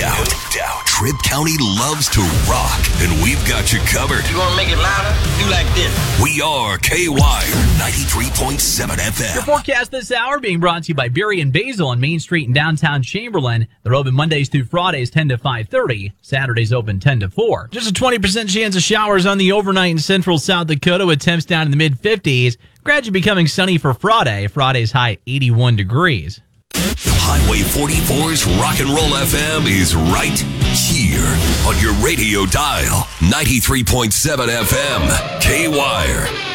doubt. Tripp County loves to rock, and we've got you covered. You want to make it louder? Do like this. We are K-Wire 93.7 FM. Your forecast this hour being brought to you by Berry and Basil on Main Street in downtown Chamberlain. They're open Mondays through Fridays 10 to 5:30. Saturdays open 10 to 4. Just a 20% chance of showers on the overnight in central South Dakota with temps down in the mid-50s. Gradually becoming sunny for Friday. Friday's high 81 degrees. Highway 44's Rock and Roll FM is right here on your radio dial. 93.7 FM. K-Wire.